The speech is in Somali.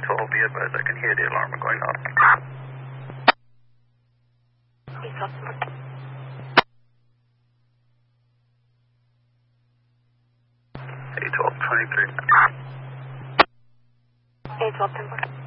A12, be advised, I can hear the alarm going off. A12, 23. A12, 10.